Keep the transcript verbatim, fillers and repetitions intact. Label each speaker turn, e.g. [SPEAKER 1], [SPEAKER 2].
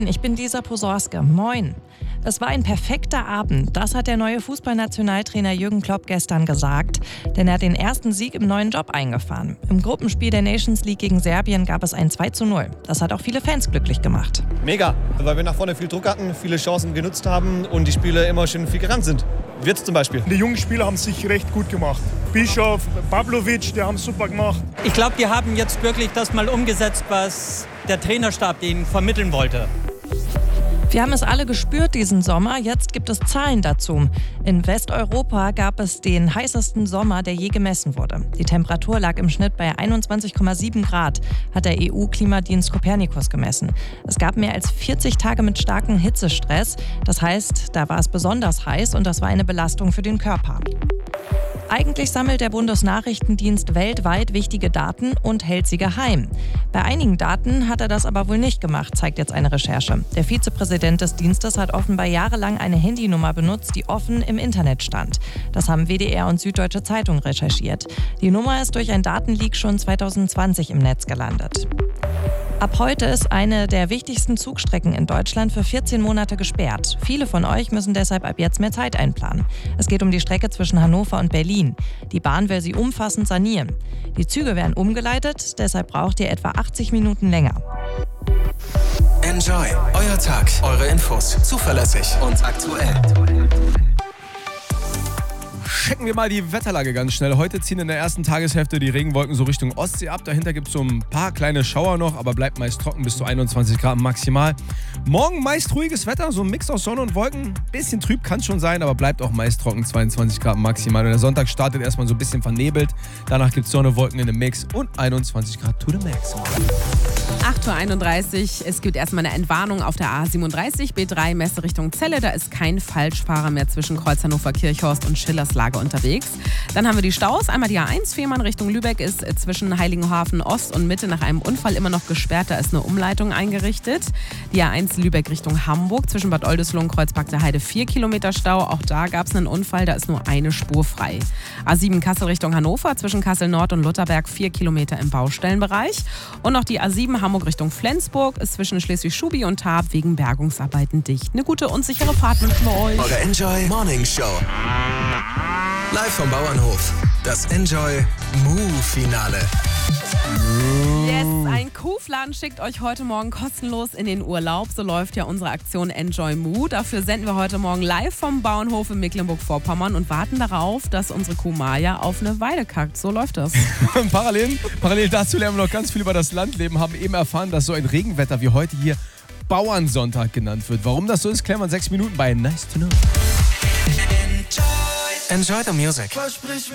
[SPEAKER 1] Ich bin Lisa Posorske. Moin. Es war ein perfekter Abend, das hat der neue Fußballnationaltrainer Jürgen Klopp gestern gesagt, denn er hat den ersten Sieg im neuen Job eingefahren. Im Gruppenspiel der Nations League gegen Serbien gab es ein zwei zu null. Das hat auch viele Fans glücklich gemacht.
[SPEAKER 2] Mega, weil wir nach vorne viel Druck hatten, viele Chancen genutzt haben und die Spieler immer schön viel gerannt sind. Wirtz zum Beispiel.
[SPEAKER 3] Die jungen Spieler haben sich recht gut gemacht. Bischof, Pavlovic, die haben es super gemacht.
[SPEAKER 4] Ich glaube, die haben jetzt wirklich das mal umgesetzt, was der Trainerstab ihnen vermitteln wollte.
[SPEAKER 1] Wir haben es alle gespürt diesen Sommer, jetzt gibt es Zahlen dazu. In Westeuropa gab es den heißesten Sommer, der je gemessen wurde. Die Temperatur lag im Schnitt bei einundzwanzig Komma sieben Grad, hat der E U-Klimadienst Copernicus gemessen. Es gab mehr als vierzig Tage mit starkem Hitzestress. Das heißt, da war es besonders heiß und das war eine Belastung für den Körper. Eigentlich sammelt der Bundesnachrichtendienst weltweit wichtige Daten und hält sie geheim. Bei einigen Daten hat er das aber wohl nicht gemacht, zeigt jetzt eine Recherche. Der Vizepräsident des Dienstes hat offenbar jahrelang eine Handynummer benutzt, die offen im Internet stand. Das haben W D R und Süddeutsche Zeitung recherchiert. Die Nummer ist durch ein Datenleak schon zweitausendzwanzig im Netz gelandet. Ab heute ist eine der wichtigsten Zugstrecken in Deutschland für vierzehn Monate gesperrt. Viele von euch müssen deshalb ab jetzt mehr Zeit einplanen. Es geht um die Strecke zwischen Hannover und Berlin. Die Bahn will sie umfassend sanieren. Die Züge werden umgeleitet, deshalb braucht ihr etwa achtzig Minuten länger.
[SPEAKER 5] Enjoy, euer Tag, eure Infos, zuverlässig und aktuell.
[SPEAKER 6] Checken wir mal die Wetterlage ganz schnell. Heute ziehen in der ersten Tageshälfte die Regenwolken so Richtung Ostsee ab. Dahinter gibt es so ein paar kleine Schauer noch, aber bleibt meist trocken bis zu einundzwanzig Grad maximal. Morgen meist ruhiges Wetter, so ein Mix aus Sonne und Wolken. Bisschen trüb kann es schon sein, aber bleibt auch meist trocken, zweiundzwanzig Grad maximal. Und der Sonntag startet erstmal so ein bisschen vernebelt. Danach gibt es Sonne, Wolken in dem Mix und einundzwanzig Grad to the max.
[SPEAKER 7] acht Uhr einunddreißig. Es gibt erstmal eine Entwarnung auf der A siebenunddreißig, B drei Messe Richtung Celle. Da ist kein Falschfahrer mehr zwischen Kreuz Hannover-Kirchhorst und Schillerslage unterwegs. Dann haben wir die Staus. Einmal die A eins, Fehmarn Richtung Lübeck ist zwischen Heiligenhafen Ost und Mitte nach einem Unfall immer noch gesperrt. Da ist eine Umleitung eingerichtet. Die A eins Lübeck Richtung Hamburg zwischen Bad Oldesloe und Kreuzberg der Heide vier Kilometer Stau. Auch da gab es einen Unfall, da ist nur eine Spur frei. A sieben Kassel Richtung Hannover zwischen Kassel Nord und Lutherberg vier Kilometer im Baustellenbereich. Und noch die A sieben Hamburg Richtung Flensburg ist zwischen Schleswig-Schubi und Tarp wegen Bergungsarbeiten dicht. Eine gute und sichere Fahrt wünschen wir euch.
[SPEAKER 5] Eure Enjoy Morning Show. Live vom Bauernhof. Das Enjoy Moo-Finale.
[SPEAKER 7] Yes, ein Kuhfladen schickt euch heute Morgen kostenlos in den Urlaub. So läuft ja unsere Aktion Enjoy Moo. Dafür senden wir heute Morgen live vom Bauernhof in Mecklenburg-Vorpommern und warten darauf, dass unsere Kuh Maja auf eine Weide kackt. So läuft das.
[SPEAKER 6] parallel, parallel dazu lernen wir noch ganz viel über das Landleben. Haben eben erfahren, dass so ein Regenwetter wie heute hier Bauernsonntag genannt wird. Warum das so ist, klären wir in sechs Minuten bei Nice to Know.
[SPEAKER 5] Enjoy the music.